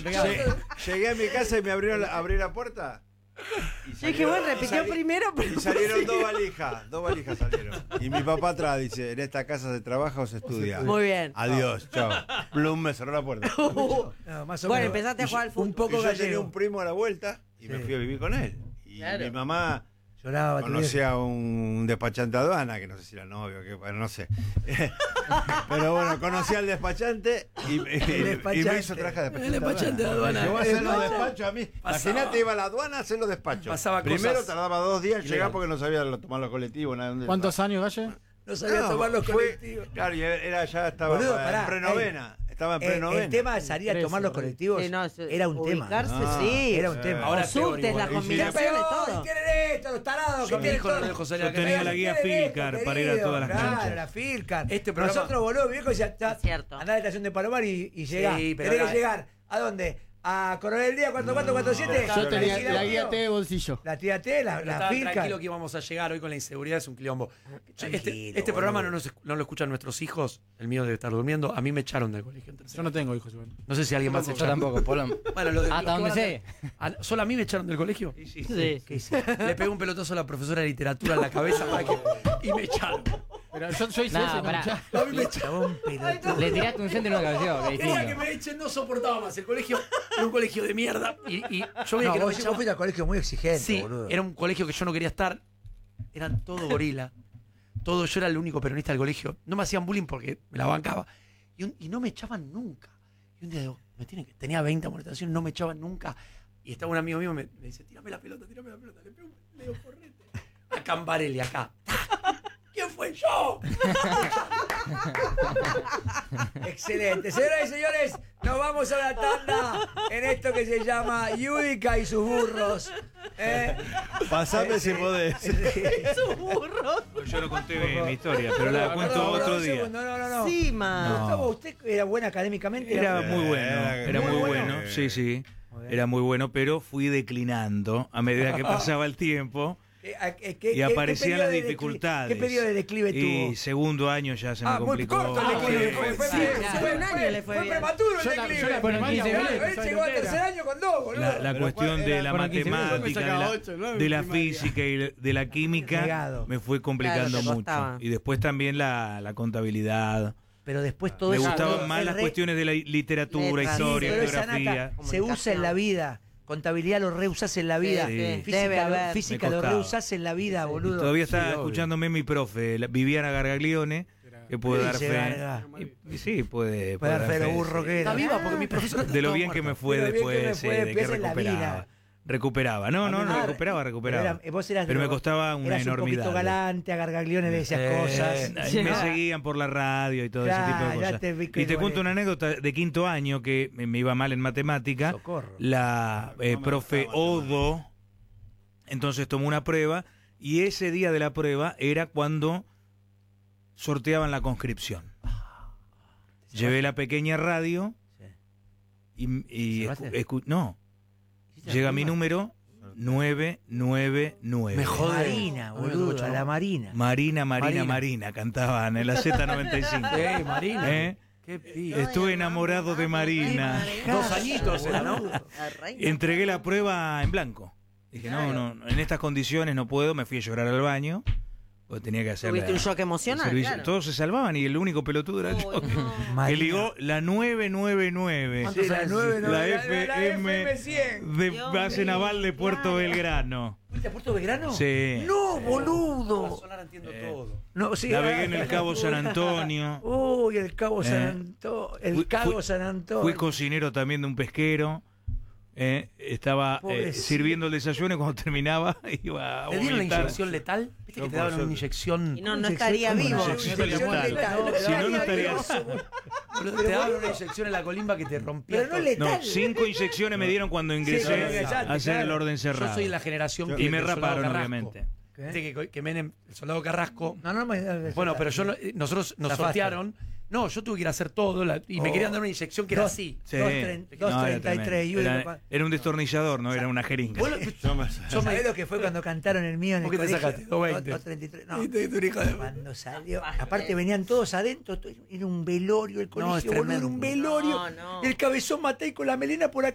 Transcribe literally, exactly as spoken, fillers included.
Llegué, llegué a mi casa y me abrieron la, abrí la puerta. Y Yo dije, bueno, repitió sali, primero. Pero y salieron sí. dos valijas. Dos valijas salieron. Y mi papá atrás dice: ¿en esta casa se trabaja o se estudia? Muy bien. Adiós, chao. Plum, me cerró la puerta. Uh, no, más o bueno, menos. Empezaste a jugar al fútbol. Un poco y yo tenía un primo a la vuelta y sí. me fui a vivir con él. Y claro. mi mamá lloraba. Conocía a un despachante de aduana, que no sé si era novio, que bueno, no sé. Pero bueno, conocí al despachante y, y, despachante. y me hizo traje de despachante. El despachante de aduana. Yo voy a hacer los despachos a mí. Imagínate, iba a la aduana a hacer los despachos. Pasaba Primero cosas. tardaba dos días en llegar porque no sabía tomar los colectivos. Nada, ¿Cuántos años, Galle? No sabía no, tomar los fue, colectivos. Claro, y era, ya estaba Boludo, pará, en prenovena. Eh, estaba en prenovena. El tema de salir a tomar los colectivos sí, no, era un tema. Ah, sí, era un tema. Ahora subtes, la combinación de todo. ¿Qué quieren esto? Los tarados. Yo, hijo, no dejo salir Yo tenía la guía Filcar para ir a todas las canchas. Claro, la Filcar. Este programa... Nosotros, boludo, viejo, ya está. Cierto. Andá a la estación de Palomar y, y llegá. Sí, pero Tenés que llegar. ¿A dónde? A Coronel del Día cuatro cuatro cuatro siete. Yo tenía la guía T de bolsillo. La tía T, la, la Filcar. Tranquilo que íbamos a llegar hoy con la inseguridad, es un quilombo. Este, este programa no, nos, no lo escuchan nuestros hijos, el mío debe estar durmiendo. A mí me echaron del colegio en tercero. Yo no tengo hijos, igual. No sé si alguien más se Yo tampoco, Polón. Bueno, lo de, hasta donde sé. A, ¿Solo a mí me echaron del colegio? Sí, sí. sí. ¿Qué hice? Le pegué un pelotazo a la profesora de literatura en la cabeza para que, y me echaron. Pero yo, yo hice nah, eso. Pará. No, a mí me echaron. Le tiraste un centro en una cabeza. Quería que me echen, no soportaba más. El colegio era un colegio de mierda. Y, y yo veía no, que no vos, me echaban. vos fuiste al colegio muy exigente, sí, boludo. Era un colegio que yo no quería estar. Eran todo gorila. Todo, yo era el único peronista del colegio. No me hacían bullying porque me la bancaba. Y, un, y no me echaban nunca. Y un día digo, me tienen que, tenía veinte amonestaciones, no me echaban nunca. Y estaba un amigo mío me, me dice, tírame la pelota, tírame la pelota. Le pego, le digo, correte. A Cambarelli acá. ¿Quién fue yo? Excelente. Señoras y señores, nos vamos a la tanda en esto que se llama Yudica y sus burros. ¿Eh? Pasame si podés. sus burros. Yo no conté mi historia, pero la cuento no, otro no, día. No, no, no, no. Sí, man. No. Gustavo, ¿usted era bueno académicamente? Era muy bueno, era muy, muy bueno. bueno. Sí, sí. Era muy bueno, pero fui declinando a medida que pasaba el tiempo. ¿Qué, qué, y aparecían las de dificultades. ¿Qué periodo de declive tuvo? Y segundo año ya se me ah, complicó. Muy corto el declive. Fue, fue, sí, fue, fue un año le fue, fue prematuro el declive. Yo la, yo la Él llegó al tercer año con dos, boludo. La, la cuestión de la matemática, de la, ocho, nueve, de la física y de la química Negado. me fue complicando claro, mucho. Y después también la, la contabilidad. Pero después todo me eso. Me gustaban más las re... cuestiones de la literatura, Letra. historia, sí, geografía. Se usa en la vida. Contabilidad lo reusás en la vida. Sí, sí. Física, física lo reusás en la vida, boludo. Y todavía está sí, escuchándome mi profe, Viviana Gargaglione, que puede dar fe. Y, sí, puede, puede, puede dar fe de lo burro que era. Está viva porque mi profesora de lo bien que me fue de después, que me fue, eh, de que recuperaba. Recuperaba, no, no, no, recuperaba, recuperaba. Pero, vos eras pero me costaba una eras enormidad. Un poquito galante, a Gargaglione le decías eh, cosas. Me yeah. seguían por la radio y todo claro, ese tipo de cosas. Te y te cuento una anécdota de quinto año que me iba mal en matemática. Socorro. La eh, profe Odo, entonces tomó una prueba y ese día de la prueba era cuando sorteaban la conscripción. Llevé la pequeña radio y, y escu escu no. Llega mi número nueve nueve nueve. Me jode. Marina, boludo, a la Marina. Marina, Marina, Marina, Marina, cantaban en la Z noventa y cinco. Eh, Marina. ¿Eh? Qué pibe. Estuve enamorado de Marina. Dos añitos era, ¿no? Entregué la prueba en blanco. Dije, no, no, en estas condiciones no puedo, me fui a llorar al baño. Porque tenía que hacer. ¿Tuviste un shock emocional? Claro. Todos se salvaban y el único pelotudo era yo. No. Que ligó la nueve nueve nueve. Sí, la, nueve, la, la F M cien de base naval de Puerto claro. Belgrano. ¿Fuiste a Puerto Belgrano? Sí. No, boludo. Solar entiendo eh, todo. No, sí, navegué en el Cabo San Antonio. Uy, el Cabo San eh. Antonio. El Cabo fui, San Antonio. Fui cocinero también de un pesquero. Eh, estaba eh, sirviendo el desayuno y cuando terminaba iba a ¿te dieron la inyección letal? ¿Viste que te daban una inyección? Y no, no estaría vivo. Si no, no estaría. Te daban una inyección en la colimba que te rompía. Pero no letal. No, cinco inyecciones me dieron cuando ingresé sí, a hacer el orden cerrado. Yo soy la generación y que me raparon, obviamente. ¿Qué? Que, que Menem, el soldado Carrasco. No, no, me, bueno, pero yo nosotros nos sortearon. No, yo tuve que ir a hacer todo la, y oh. me querían dar una inyección que era así. Sí. dos treinta y tres. Era, era un destornillador, no, o sea, era una jeringa. Bueno, yo me, yo me lo que fue cuando cantaron el mío en el ¿Por qué colegio? te sacaste? dos treinta y tres. No, cuando salió. Aparte venían todos adentro. Era un velorio el colegio, no, boludo, era un velorio. No, no. El cabezón Matei con la melena por acá.